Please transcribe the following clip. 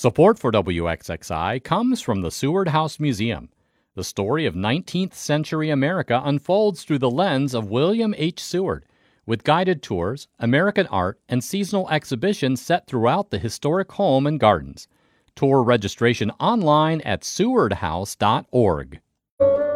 Support for WXXI comes from the Seward House Museum. The story of 19th century America unfolds through the lens of William H. Seward, with guided tours, American art, and seasonal exhibitions set throughout the historic home and gardens. Tour registration online at sewardhouse.org.